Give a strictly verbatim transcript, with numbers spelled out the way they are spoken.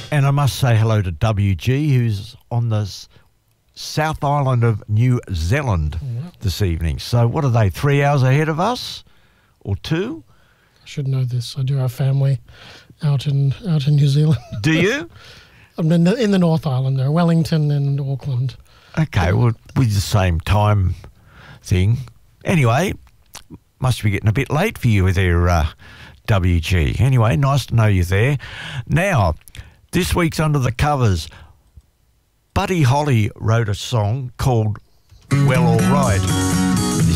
And I must say hello to W G, who's on the s- South Island of New Zealand Wow. this evening. So what are they, three hours ahead of us? Or two? I should know this. I do have family out in out in New Zealand. Do you? I'm in the, in the North Island there, Wellington and Auckland. Okay, well, with the same time thing. Anyway, must be getting a bit late for you there, uh, W G. Anyway, nice to know you're there. Now, this week's Under the Covers, Buddy Holly wrote a song called Well All Right.